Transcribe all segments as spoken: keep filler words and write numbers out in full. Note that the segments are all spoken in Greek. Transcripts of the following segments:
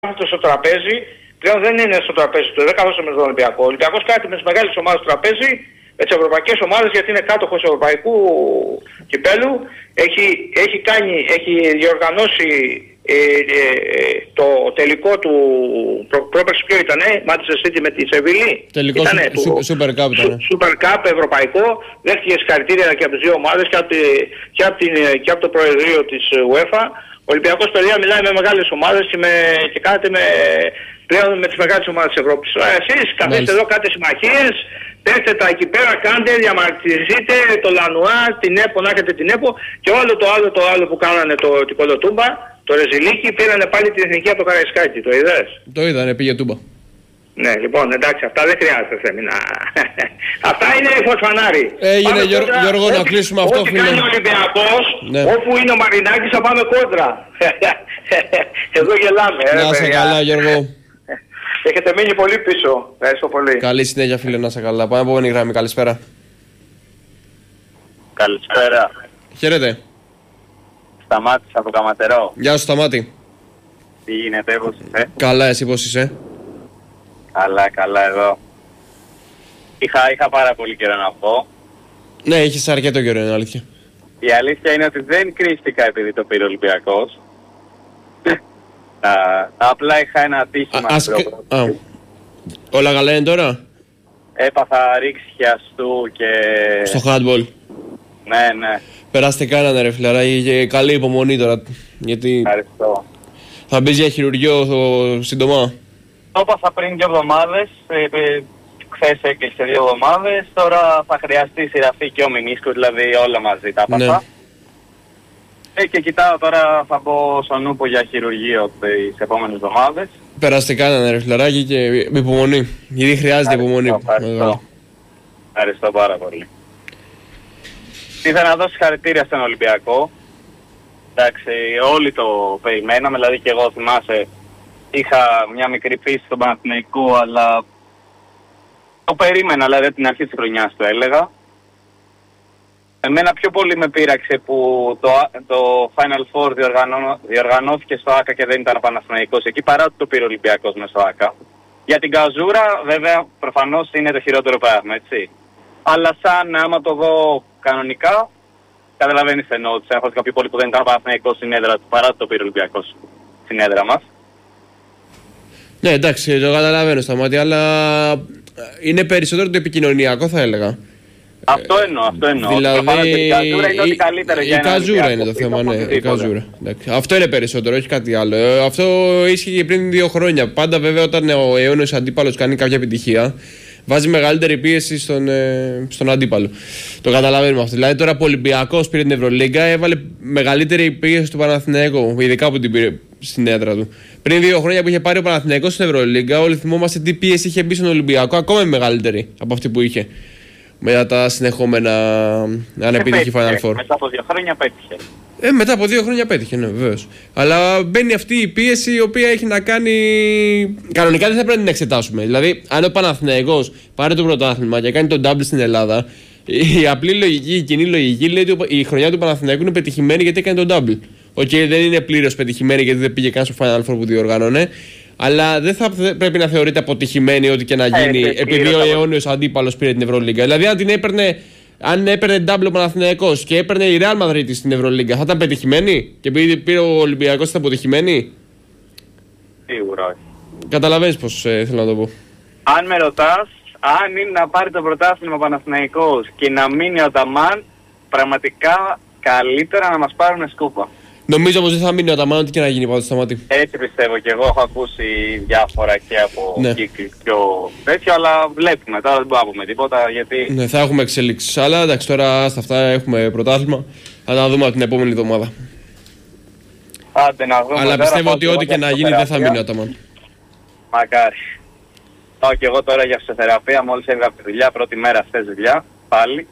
κάθεται στο τραπέζι, πλέον δεν είναι στο τραπέζι του, δεν καθόταν με τον Ολυμπιακό. Ο Ολυμπιακός κάθεται με τις μεγάλες ομάδες στο τραπέζι, με τις ευρωπαϊκές ομάδες, γιατί είναι κάτοχος ευρωπαϊκού κυπέλου. Έχει, έχει, κάνει, έχει διοργανώσει ε, ε, το τελικό του προ, πρόπερση ποιο ήτανε, Manchester City με τη Σεβίλη. Τελικό ήτανε, σου, του, Super Cup ήτανε. Super Cup ευρωπαϊκό, δέχτηκε συγχαρητήρια και από τις δύο ομάδες και από, τη, και από, την, και από το Προεδρείο της UEFA. Ο Ολυμπιακός, παιδιά, μιλάει με μεγάλες ομάδες και, με, και κάθεται με, πλέον με τις μεγάλες ομάδες της Ευρώπης. Εσείς καθίστε εδώ, κάντε συμμαχίες, πέστε τα εκεί πέρα, κάντε, διαμαρτυρηθείτε το Λανουά, την ΕΠΟ, να έχετε την ΕΠΟ και όλο το άλλο το άλλο που κάνανε το, την Κολοτούμπα, το Ρεζιλίκι, πήρανε πάλι την εθνική από το Καραϊσκάκι. Το είδες? Το είδανε, πήγε Τούμπα. Ναι, λοιπόν, εντάξει, αυτά δεν χρειάζεται Θέμη να... Αυτά είναι φωσφανάρι. Έγινε, Γιώργο, Γιώργο, να κλείσουμε αυτό, φίλε. Ό,τι κάνει ο Ολυμπιακός, ναι. Όπου είναι ο Μαρινάκης θα πάμε κόντρα. Εδώ γελάμε. Να είσαι καλά, Γιώργο. Έχετε μείνει πολύ πίσω. Ευχαριστώ πολύ. Καλή συνέχεια, φίλε, να είσαι καλά. Πάμε από επόμενη γραμμή. Καλησπέρα. Καλησπέρα. Χαίρετε. Σταμάτης από Καματερό. Γεια σου, Σταμάτη. Τι γίνεται, πώς είσαι? Καλά, εσύ πώς είσαι? Καλά, καλά εδώ. Είχα, είχα πάρα πολύ καιρό να πω. Ναι, έχεις αρκετό καιρό, είναι αλήθεια. Η αλήθεια είναι ότι δεν κρίστηκα επειδή το πήρε ο Ολυμπιακός. Α, απλά είχα ένα ατύχημα. Α, ας... Α, όλα καλά είναι τώρα? Έπαθα ρήξη χιαστού και... Στο handball. Ναι, ναι. Περάστε κάνανε ρε φιλαράκι και καλή υπομονή τώρα. Γιατί ευχαριστώ. Θα μπεις για χειρουργείο σύντομα. Το έπαθα πριν δύο εβδομάδες. Χθες έκλεισε δύο εβδομάδες. Τώρα θα χρειαστεί σειραφή και ο μηνίσκος, δηλαδή όλα μαζί τα έπαθα. Ναι. Ε, και κοιτάω τώρα, θα μπω στον Νούπο για χειρουργείο τις επόμενες εβδομάδες. Περάστε κάνανε ρε φιλαράκι και με υπομονή. Γιατί χρειάζεται υπομονή. Ευχαριστώ. Ευχαριστώ πάρα πολύ. Ήθελα να δώσω συγχαρητήρια στον Ολυμπιακό. Εντάξει, όλοι το περιμέναμε, δηλαδή και εγώ θυμάσαι, είχα μια μικρή πίστη στον Παναθηναϊκό, αλλά το περίμενα, δηλαδή από την αρχή της χρονιάς το έλεγα. Εμένα πιο πολύ με πείραξε που το, το Final Four διοργανώ, διοργανώθηκε στο ΆΚΑ και δεν ήταν Παναθηναϊκός εκεί, παρά ότι το πήρε ο Ολυμπιακός μες στο ΆΚΑ. Για την καζούρα, βέβαια, προφανώς είναι το χειρότερο πράγμα, έτσι. Αλλά σαν άμα το δω κανονικά, καταλαβαίνεις εννοώ ότι έχω κάποιο πόλη που δεν ήταν Παναθηναϊκός στην έδρα του, παρά το πήρε ο Ολυμπιακός στην έδρα μας. Ναι, εντάξει, το καταλαβαίνω στα μάτια, αλλά είναι περισσότερο το επικοινωνιακό, θα έλεγα. Αυτό εννοώ, αυτό εννοώ. Δηλαδή, η καζούρα είναι ότι καλύτερο για η καζούρα είναι το θέμα, ναι, η καζούρα. Αυτό είναι περισσότερο, όχι κάτι άλλο. Αυτό ίσχυε και πριν δύο χρόνια. Πάντα βέβαια όταν ο αιώνιος αντίπαλος κάνει κάποια επιτυχία, βάζει μεγαλύτερη πίεση στον, ε, στον αντίπαλο. Το καταλαβαίνουμε αυτό. Δηλαδή τώρα που ο Ολυμπιακός πήρε την Ευρωλίγκα, έβαλε μεγαλύτερη πίεση στον Παναθηναϊκό, ειδικά που την πήρε στην έδρα του. Πριν δύο χρόνια που είχε πάρει ο Παναθηναϊκός στην Ευρωλίγκα, όλοι θυμόμαστε τι πίεση είχε μπει στον Ολυμπιακό, ακόμα μεγαλύτερη από αυτή που είχε. Μετά τα συνεχόμενα ανεπιτυχή Final Four. Μετά από δύο χρόνια πέτυχε. Ε, μετά από δύο χρόνια πέτυχε, ναι, βεβαίως. Αλλά μπαίνει αυτή η πίεση η οποία έχει να κάνει. Κανονικά δεν θα πρέπει να την εξετάσουμε. Δηλαδή, αν ο Παναθηναϊκός πάρει το πρωτάθλημα και κάνει τον double στην Ελλάδα, η απλή λογική, η κοινή λογική λέει ότι η χρονιά του Παναθηναϊκού είναι πετυχημένη γιατί έκανε τον double. Οκ, okay, δεν είναι πλήρως πετυχημένη γιατί δεν πήγε καν στο Final Four που διοργάνωνε. Αλλά δεν θα πρέπει να θεωρείται αποτυχημένη ό,τι και να γίνει ε, επειδή ο αιώνιος αντίπαλος πήρε την Ευρωλίγκα. Δηλαδή, αν την έπαιρνε. Αν έπαιρνε double ο Παναθηναϊκός και έπαιρνε η Real Madrid στην Ευρωλίγκα, θα ήταν πετυχημένη? Και επειδή πήρε ο Ολυμπιακός, ήταν αποτυχημένη? Σίγουρα όχι. Καταλαβαίνεις πως ε, θέλω να το πω. Αν με ρωτάς, αν είναι να πάρει το πρωτάθλημα ο Παναθηναϊκός και να μείνει ο Ταμάν, πραγματικά καλύτερα να μας πάρουν σκούπα. Νομίζω πως δεν θα μείνει ο Ταμάν, ό,τι και να γίνει πάντως στα μάτια. Έτσι πιστεύω και εγώ. Έχω ακούσει διάφορα και από ναι. κύκλους πιο τέτοιο, αλλά βλέπουμε. Τώρα δεν μπορούμε να πούμε τίποτα γιατί. Ναι, θα έχουμε εξελίξεις. Αλλά εντάξει, τώρα στα αυτά έχουμε πρωτάθλημα. Θα τα δούμε από την επόμενη εβδομάδα. Άντε να δούμε. Αλλά πιστεύω ότι ό,τι και να γίνει δεν θα μείνει ο Ταμάν. Μακάρι. Πάω και εγώ τώρα για φυσιοθεραπεία. Μόλις έβγα από τη δουλειά, πρώτη μέρα χθες δουλειά. Πάλι.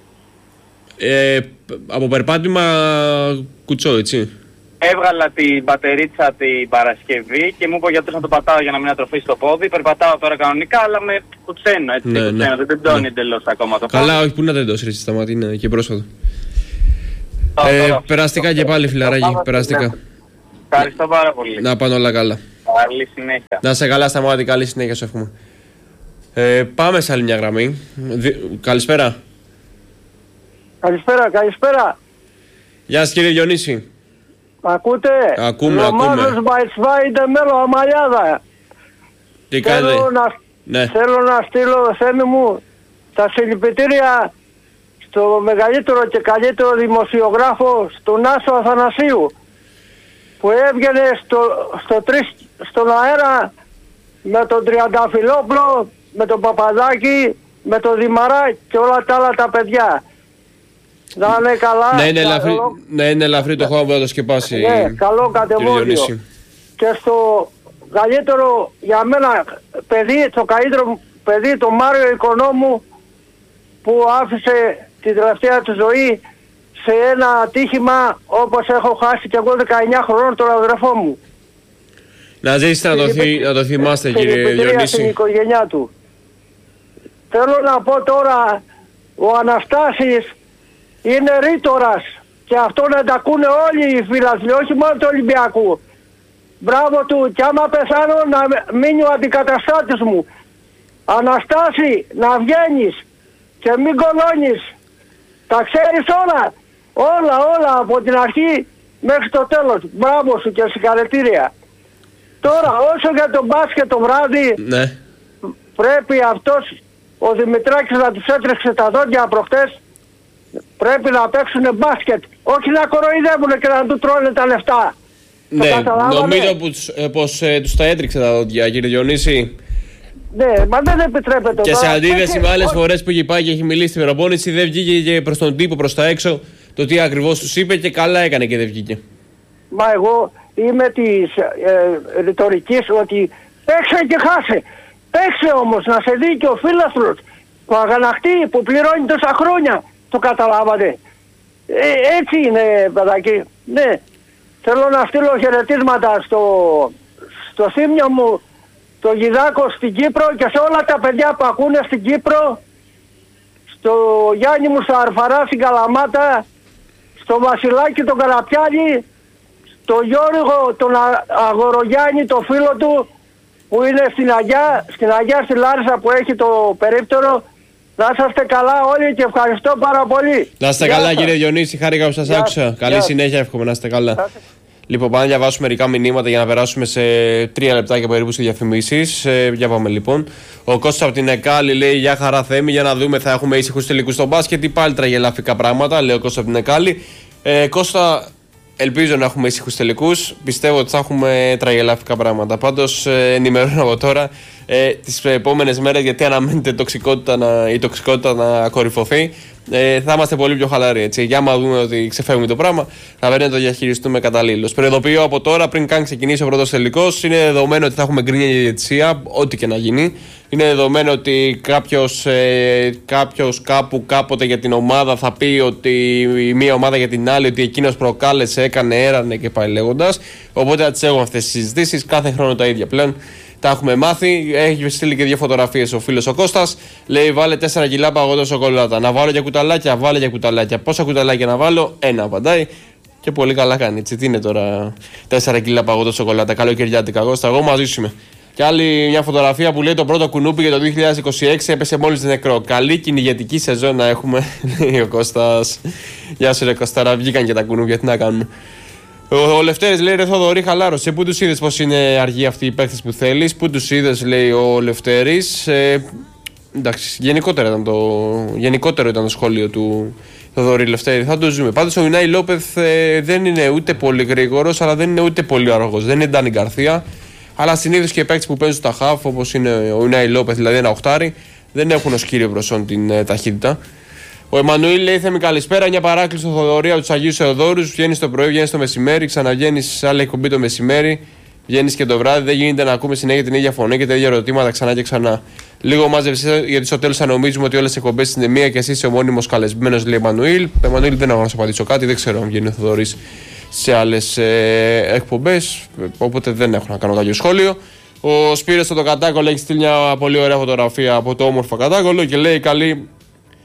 Ε, από περπάτημα κουτσό, έτσι. Έβγαλα την μπατερίτσα την Παρασκευή και μου είπε γιατί να το πατάω για να μην ατροφήσει το πόδι. Περπατάω τώρα κανονικά, αλλά με κουτσένω, έτσι. Ναι, κουτσένω, ναι. Δεν τεντώνει ναι. εντελώς ακόμα το πόδι. Καλά, όχι, πού να τεντώσει, ρε Σταμάτη, είναι και πρόσφατο. Ε, περαστικά και πάλι, φιλαράκι, περαστικά. Ευχαριστώ πάρα πολύ. Να πάνε όλα καλά. Καλή συνέχεια. Να σε καλά, Σταμάτη, καλή συνέχεια σου εύχομαι. Ε, πάμε σε άλλη μια γραμμή. Δι... Καλησπέρα. Καλησπέρα, καλησπέρα. Γεια σας κύριε Διονύση. Ακούτε? Ακούμε, ακούμε. Βαϊσβάιντε μέλο Αμαλιάδα. Τι κάνετε? Θέλω να, ναι. θέλω να στείλω, Θέμη μου, τα συλληπιτήρια στο μεγαλύτερο και καλύτερο δημοσιογράφο, στον Άσο Αθανασίου, που έβγαινε στο, στο τρεις, στον αέρα με τον Τριανταφυλόπουλο, με τον Παπαδάκη, με τον Δημαρά και όλα τα άλλα τα παιδιά. Να είναι καλά. Ναι, είναι ελαφρύ, καλό... ναι, είναι ελαφρύ το χώρο που θα το σκεπάσει. Ναι, καλό κατεβόδιο. Και στο καλύτερο για μένα παιδί, το καλύτερο παιδί, το Μάριο Οικονόμου, που άφησε τη τελευταία του ζωή σε ένα ατύχημα όπως έχω χάσει και εγώ δεκαεννιά χρονών τον αδερφό μου. Να ζήσετε να, το θυ... να το θυμάστε κύριε Διονύση. Στην οικογένειά του. Θέλω να πω τώρα, ο Αναστάσης είναι ρήτορας και αυτό να τα ακούνε όλοι οι φίλαθλοι, όχι μόνο του Ολυμπιακού. Μπράβο του, και άμα πεθάνω να μείνει ο αντικαταστάτης μου. Αναστάση, να βγαίνεις και μην κολώνεις. Τα ξέρεις όλα, όλα, όλα από την αρχή μέχρι το τέλος. Μπράβο σου και συγχαρητήρια. Τώρα όσο για τον μπάσκετ το βράδυ, ναι, πρέπει αυτός ο Δημητράκης να τους έτρεξε τα δόντια προχτές. Πρέπει να παίξουν μπάσκετ, όχι να κοροϊδεύουν και να του τρώνε τα λεφτά. Ναι, νομίζω πως, ε, πως ε, τους τα έτριξε τα δόντια κύριε Διονύση. Ναι, μα δεν επιτρέπεται. Και τώρα, σε αντίθεση και... με άλλες φορές που έχει πάει και έχει μιλήσει στην προπόνηση, δεν βγήκε και προς τον τύπο, προς τα έξω, το τι ακριβώς τους είπε, και καλά έκανε και δεν βγήκε. Μα εγώ είμαι της ε, ρητορικής ότι παίξε και χάσε. Παίξε όμως, να σε δει και ο φίλαθλος, ο αγανακτή που πληρώνει τόσα χρόνια. Το καταλάβατε. Ε, έτσι είναι, παιδάκι. Ναι. Θέλω να στείλω χαιρετίσματα στο, στο θύμιο μου, το Γιδάκο στην Κύπρο, και σε όλα τα παιδιά που ακούνε στην Κύπρο, στο Γιάννη μου στα Αρφαρά στην Καλαμάτα, στο Βασιλάκη τον Καραπιάλη, στο Γιώργο τον Αγορογιάννη, το φίλο του, που είναι στην Αγιά, στην Αγιά στη Λάρισα, που έχει το περίπτερο. Να είσαστε καλά όλοι και ευχαριστώ πάρα πολύ. Να είστε καλά κύριε Διονύση, χάρηκα που σας άκουσα. Καλή Γεια. συνέχεια, εύχομαι να είστε καλά. Γεια. Λοιπόν, πάμε να διαβάσουμε μερικά μηνύματα για να περάσουμε σε τρία λεπτάκια περίπου σε διαφημίσεις. Ε, για πάμε λοιπόν. Ο Κώστας από την Εκάλη λέει: Γεια χαρά Θέμη, για να δούμε, θα έχουμε ήσυχους τελικούς στο μπάσκετ ή πάλι τραγελαφικά πράγματα. Λέει ο Κώστας από την Εκάλη. Ε, Κώστα, ελπίζω να έχουμε ήσυχους τελικούς. Πιστεύω ότι θα έχουμε τραγελαφικά πράγματα. Πάντως, ε, ενημερώνω από τώρα ε, τις επόμενες μέρες, γιατί αναμένεται τοξικότητα να, η τοξικότητα να κορυφωθεί. Ε, θα είμαστε πολύ πιο χαλαροί. Έτσι. Για να δούμε ότι ξεφεύγουμε το πράγμα, θα πρέπει να το διαχειριστούμε καταλήλως. Προειδοποιώ από τώρα, πριν καν ξεκινήσει ο πρώτος τελικός, είναι δεδομένο ότι θα έχουμε γκρίνια για διαιτησία, ό,τι και να γίνει. Είναι δεδομένο ότι κάποιος, ε, κάποιος κάπου κάποτε για την ομάδα θα πει ότι η μία ομάδα για την άλλη, ότι εκείνος προκάλεσε, έκανε, έρανε και πάει λέγοντας. Οπότε θα τις έχουμε αυτές τις συζητήσεις, κάθε χρόνο τα ίδια πλέον. Τα έχουμε μάθει. Έχει στείλει και δύο φωτογραφίες ο φίλος ο Κώστας. Λέει: Βάλε τέσσερα κιλά παγωτό σοκολάτα. Να βάλω για κουταλάκια, βάλε για κουταλάκια. Πόσα κουταλάκια να βάλω? Ένα, απαντάει. Και πολύ καλά κάνει. Έτσι, τι είναι τώρα τέσσερα κιλά παγωτό σοκολάτα? Καλοκαιριάτικα. Κώστα, εγώ μαζί σου είμαι. Και άλλη μια φωτογραφία που λέει: Το πρώτο κουνούπι για το δύο χιλιάδες είκοσι έξι έπεσε μόλις νεκρό. Καλή κυνηγετική σεζόν να έχουμε. Λέει ο Κώστας. Γεια σου, ρε Κώσταρα. Βγήκαν και τα κουνούπια, τι να κάνουμε. Ο, ο Λευτέρης λέει: Ρε Θοδωρή, χαλάρωσε. Πού τους είδες πως είναι αργοί αυτοί οι παίκτες που θέλεις? Πού τους είδες, λέει ο Λευτέρης. Ε, εντάξει, γενικότερα ήταν το, γενικότερο ήταν το σχόλιο του Θοδωρή Λευτέρη. Θα το ζούμε. Πάντως ο Ινάι Λόπεθ ε, δεν είναι ούτε πολύ γρήγορος, αλλά δεν είναι ούτε πολύ αργός. Δεν είναι Ντάνι Γκαρθία. Αλλά συνήθως και οι παίκτες που παίζουν στα χαφ, όπως είναι ο Ινάι Λόπεθ, δηλαδή ένα οχτάρι, δεν έχουν ως κύριο προσόν την ε, ταχύτητα. Ο Εμμανουήλ λέει: Θέμη, καλησπέρα. Μια παράκληση στο Θοδωρή από του Αγίου Θεοδόρου. Βγαίνει το πρωί, βγαίνει το μεσημέρι, ξαναβγαίνει σε άλλη εκπομπή το μεσημέρι, βγαίνει και το βράδυ. Δεν γίνεται να ακούμε συνέχεια την ίδια φωνή και τα ίδια ερωτήματα ξανά και ξανά. Λίγο μάζεψε, γιατί στο τέλος θα νομίζουμε ότι όλες οι εκπομπές είναι μία και εσύ είσαι ο μόνιμος καλεσμένος, λέει ο Εμμανουήλ. Εμμανουήλ, δεν έχω να σου απαντήσω κάτι, δεν ξέρω αν βγαίνει ο Θοδωρής σε άλλες ε, εκπομπές. Οπότε δεν έχω να κάνω κάποιο σχόλιο. Ο Σπύρος στο το Κατάκολο έχει στείλει μια πολύ ωραία φωτογραφία από το όμορφο Κατάκολο και λέει: Καλή.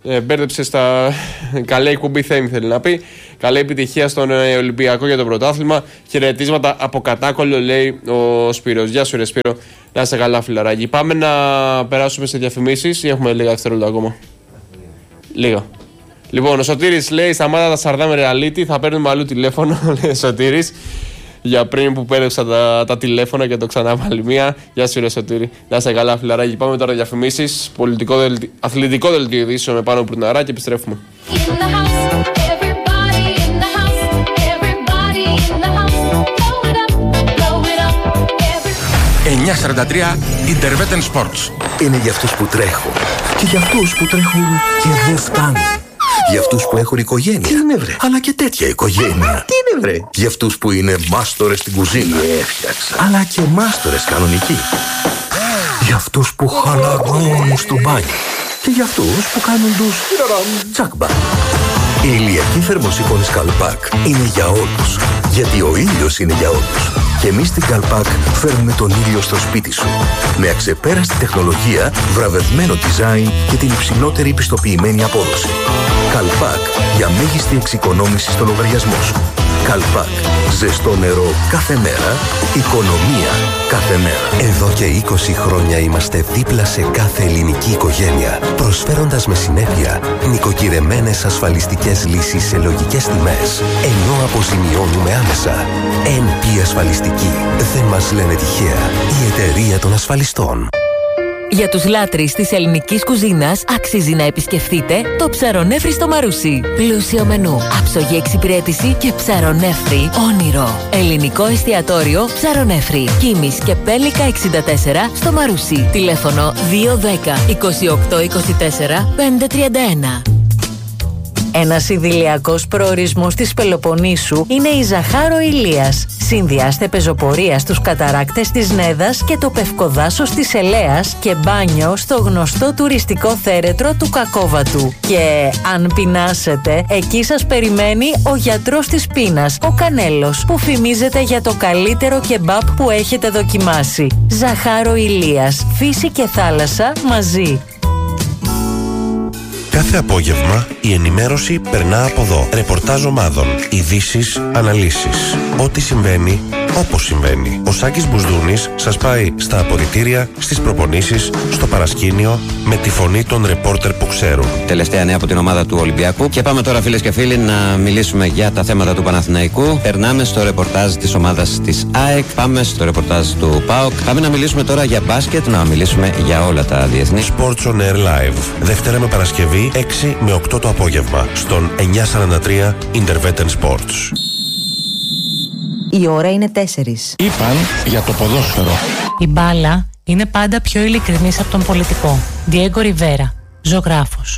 Ε, μπέρδεψε στα. Καλή εκπομπή Θέμη, θέλει να πει. Καλή επιτυχία στον ε, Ολυμπιακό για το πρωτάθλημα. Χαιρετίσματα από Κατάκολλο, λέει ο Σπύρος. Γεια σου, ρε Σπύρο. Να είσαι καλά, φιλαράκι. Πάμε να περάσουμε σε διαφημίσεις ή έχουμε λίγα δευτερόλεπτα ακόμα? Λίγα. Λοιπόν, ο Σωτήρης λέει: σταμάτα τα σαρδά με ρεαλίτι. Θα παίρνουμε αλλού τηλέφωνο, λέει ο Σωτήρης. Για πριν που πέρασαν τα, τα τηλέφωνα και το ξαναβάλει μία. Γεια σου, ρε Σωτήρη. Να είσαι καλά, φιλαράκι. Πάμε τώρα διαφημίσεις. Πολιτικό δελτι... Αθλητικό δελτίο ειδήσεων με πάνω Πουρναρά και επιστρέφουμε. εννιακόσια σαράντα τρία Intervetten Sports. Είναι για αυτούς που τρέχουν και για αυτούς που τρέχουν και δεν φτάνουν. Για αυτούς που έχουν οικογένεια. Τι είναι, βρε? Αλλά και τέτοια οικογένεια. Τι είναι, βρε? Για αυτούς που είναι μάστορες στην κουζίνα. Έφτιαξα. Αλλά και μάστορες κανονικοί. Για αυτούς που χαλαρώνουν στο μπάνιο. Και για αυτούς που κάνουν τους τσακμπα. Η ηλιακή θερμοσύφωνη Καλπάκ είναι για όλους. Γιατί ο ήλιος είναι για όλους. Και εμείς στην Καλπάκ φέρνουμε τον ήλιο στο σπίτι σου. Με αξεπέραστη τεχνολογία, βραβευμένο design και την υψηλότερη πιστοποιημένη απόδοση. Καλπάκ για μέγιστη εξοικονόμηση στο λογαριασμό σου. Καλπάκ. Ζεστό νερό κάθε μέρα. Οικονομία κάθε μέρα. Εδώ και είκοσι χρόνια είμαστε δίπλα σε κάθε ελληνική οικογένεια, προσφέροντας με συνέπεια νοικοκυρεμένες ασφαλιστικές λύσεις σε λογικές τιμές, ενώ αποζημιώνουμε άμεσα. εν πι Ασφαλιστική. Δεν μας λένε τυχαία. Η εταιρεία των ασφαλιστών. Για τους λάτρεις της ελληνικής κουζίνας αξίζει να επισκεφτείτε το Ψαρονέφρι στο Μαρούσι. Πλούσιο μενού, άψογη εξυπηρέτηση και ψαρονέφρι όνειρο. Ελληνικό εστιατόριο Ψαρονέφρι. Κίμης και Πέλικα εξήντα τέσσερα στο Μαρούσι. Τηλέφωνο δύο ένα μηδέν είκοσι οκτώ είκοσι τέσσερα πεντακόσια τριάντα ένα. Ένας ιδηλιακός προορισμός της Πελοποννήσου είναι η Ζαχάρο Ηλίας. Συνδυάστε πεζοπορία στους καταράκτες της Νέδας και το πευκοδάσος της Ελέας και μπάνιο στο γνωστό τουριστικό θέρετρο του Κακόβατου. Και αν πεινάσετε, εκεί σας περιμένει ο γιατρός της πείνας, ο Κανέλος, που φημίζεται για το καλύτερο κεμπάπ που έχετε δοκιμάσει. Ζαχάρο Ηλίας, φύση και θάλασσα μαζί. Κάθε απόγευμα η ενημέρωση περνά από εδώ. Ρεπορτάζ ομάδων, ειδήσεις, αναλύσεις. Ό,τι συμβαίνει, όπως συμβαίνει. Ο Σάκης Μπουσδούνης σας πάει στα αποδυτήρια, στις προπονήσεις, στο παρασκήνιο, με τη φωνή των ρεπόρτερ που ξέρουν. Τελευταία νέα από την ομάδα του Ολυμπιακού. Και πάμε τώρα, φίλες και φίλοι, να μιλήσουμε για τα θέματα του Παναθηναϊκού. Περνάμε στο ρεπορτάζ της ομάδας της ΑΕΚ. Πάμε στο ρεπορτάζ του ΠΑΟΚ. Πάμε να μιλήσουμε τώρα για μπάσκετ, να μιλήσουμε για όλα τα διεθνή. Sports on Air Live. Δευτέρα με Παρασκευή, έξι με οκτώ το απόγευμα, στον εννιακόσια σαράντα τρία Intervetten Sports. Η ώρα είναι τέσσερις. Είπαν για το ποδόσφαιρο. Η μπάλα είναι πάντα πιο ειλικρινής από τον πολιτικό. Διέγκο Ριβέρα, ζωγράφος.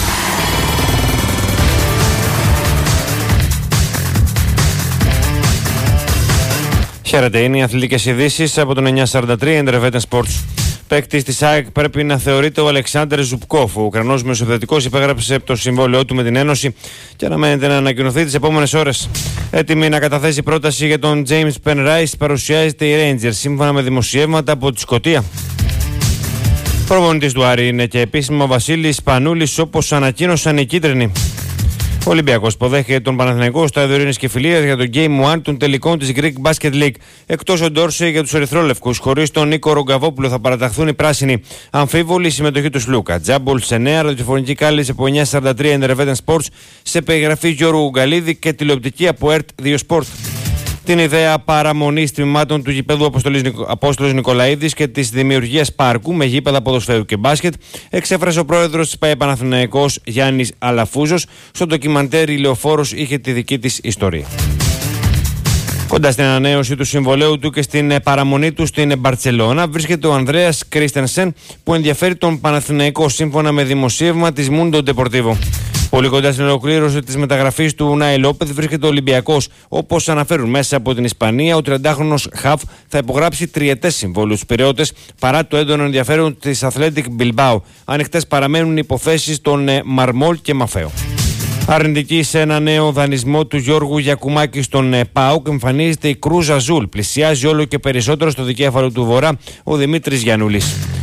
Χαίρετε, είναι οι αθλητικές ειδήσεις από τον εννιακόσια σαράντα τρία Intervetten Sports. Παίκτης της ΑΕΚ πρέπει να θεωρείται ο Αλεξάνδρ Ζουπκόφ. Ο Ουκρανός μεσοεπιθετικός υπέγραψε το συμβόλαιό του με την Ένωση και αναμένεται να ανακοινωθεί τις επόμενες ώρες. Έτοιμη να καταθέσει πρόταση για τον James Penrice, παρουσιάζεται η Rangers σύμφωνα με δημοσιεύματα από τη Σκωτία. Προπονητής του Άρη είναι και επίσημα ο Βασίλης Πανούλης, όπως ανακοίνωσαν οι κίτρινοι. Ο Ολυμπιακός υποδέχεται τον Παναθηναϊκό στο Στάδιο Ειρήνης και Φιλίας για το Game ένα των τελικών της Greek Basket League. Εκτός ο Ντόρσεϊ για τους ερυθρόλευκους, χωρίς τον Νίκο Ρογκαβόπουλο θα παραταχθούν οι πράσινοι. Αμφίβολη η συμμετοχή του Σλούκα. Τζάμπολ σε νέα ραδιοφωνική κάλυψη από εννιακόσια σαράντα τρία Intervetten Sports σε περιγραφή Γιώργου Γκαλίδη και τηλεοπτική από ΕΡΤ δύο Sport. Την ιδέα παραμονής τμήματων του γηπέδου Απόστολος Νικολαίδης και της δημιουργίας πάρκου με γήπεδα ποδοσφαίρου και μπάσκετ εξέφρασε ο πρόεδρος της ΠΑΕ Παναθηναϊκός Γιάννης Αλαφούζος. Στο ντοκιμαντέρ η Λεωφόρος είχε τη δική της ιστορία. Κοντά στην ανανέωση του συμβολέου του και στην παραμονή του στην Μπαρτσελώνα βρίσκεται ο Ανδρέας Κρίστενσεν που ενδιαφέρει τον Παναθηναϊκό σύμφωνα με δημοσίευμα της Mundo Deportivo. Πολύ κοντά στην ολοκλήρωση της μεταγραφής του Νάι Λόπεθ βρίσκεται ο Ολυμπιακός. Όπως αναφέρουν μέσα από την Ισπανία, ο τριαντάχρονος Χαφ θα υπογράψει τριετές συμβόλους στους Πειραιώτες παρά το έντονο ενδιαφέρον της Athletic Bilbao. Ανοιχτές παραμένουν υποθέσεις των Μαρμόλ και Μαφέο. Αρνητική σε ένα νέο δανεισμό του Γιώργου Γιακουμάκη στον ΠΑΟΚ εμφανίζεται η Κρούζ Αζούλ. Πλησιάζει όλο και περισσότερο στο δικέφαλο του Βορρά ο Δημήτρης Γιαννούλης.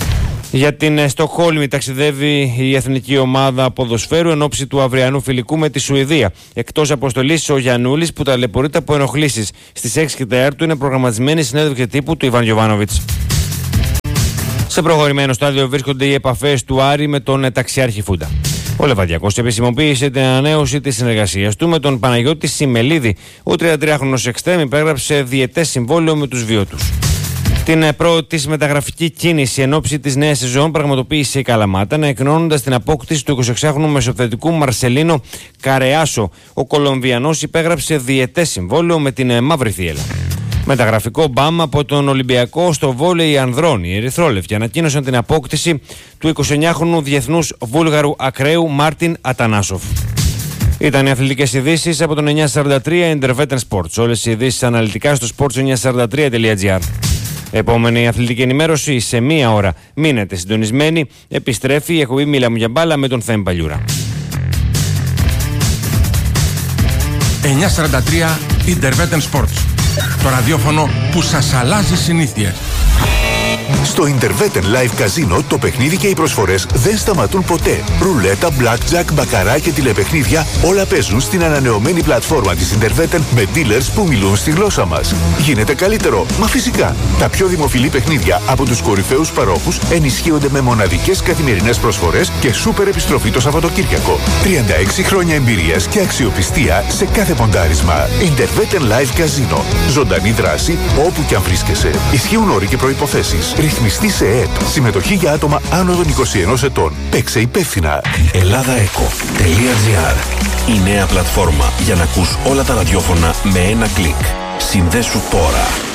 Για την Στοκχόλμη ταξιδεύει η εθνική ομάδα ποδοσφαίρου εν ώψη του αυριανού φιλικού με τη Σουηδία. Εκτός αποστολής ο Γιαννούλης που ταλαιπωρείται από ενοχλήσεις. Στις έξι και τέσσερα είναι προγραμματισμένη συνέντευξη τύπου του Ιβάν Γιοβάνοβιτς. Σε προχωρημένο στάδιο βρίσκονται οι επαφές του Άρη με τον ταξιάρχη Φούντα. Ο Λεβαδιακός επισημοποίησε την ανανέωση της συνεργασίας του με τον Παναγιώτη Σιμελίδη. Ο τριαντατριάχρονος εξτρέμ υπέγραψε διετές συμβόλαιο με τους Βίωτους. Την πρώτη μεταγραφική κίνηση εν ώψη της νέας σεζόν πραγματοποίησε η Καλαμάτα, ανακοινώνοντας την απόκτηση του εικοσιεξάχρονου μεσοεπιθετικού Μαρσελίνο Καρεάσο. Ο Κολομβιανός υπέγραψε διετές συμβόλαιο με την Μαύρη Θίελα. Μεταγραφικό μπαμ από τον Ολυμπιακό στο βόλεϊ ανδρών. Οι Ερυθρόλευκοι ανακοίνωσαν την απόκτηση του εικοσιεννιάχρονου διεθνούς Βούλγαρου ακραίου Μάρτιν Ατανάσοφ. Ήταν οι αθλητικές ειδήσεις από τον εννιακόσια σαράντα τρία Intervetten Sports. Όλες οι ειδήσεις αναλυτικά στο sports εννιακόσια σαράντα τρία τελεία τζι άρ. Επόμενη αθλητική ενημέρωση σε μία ώρα. Μείνετε συντονισμένοι. Επιστρέφει η εκπομπή Μίλα μου για μπάλα με τον Θέμη Παλιούρα. εννιακόσια σαράντα τρία Intervetten Sports. Το ραδιόφωνο που σας αλλάζει συνήθειες. Στο Intervetten Live Casino το παιχνίδι και οι προσφορές δεν σταματούν ποτέ. Ρουλέτα, blackjack, μπακαρά και τηλεπαιχνίδια όλα παίζουν στην ανανεωμένη πλατφόρμα της Intervetten με dealers που μιλούν στη γλώσσα μας. Γίνεται καλύτερο, μα φυσικά. Τα πιο δημοφιλή παιχνίδια από τους κορυφαίους παρόχους ενισχύονται με μοναδικές καθημερινές προσφορές και σούπερ επιστροφή το Σαββατοκύριακο. τριάντα έξι χρόνια εμπειρίας και αξιοπιστία σε κάθε ποντάρισμα. Intervetten Live Casino. Ζωντανή δράση όπου και αν βρίσκεσαι. Ισχύουν όροι και προϋποθέσεις. Ρυθμιστή σε ΕΕΠ. Συμμετοχή για άτομα άνω των είκοσι ενός ετών. Παίξε υπεύθυνα. ελλάδαεκο τελεία τζι άρ. Η νέα πλατφόρμα για να ακούς όλα τα ραδιόφωνα με ένα κλικ. Συνδέσου τώρα.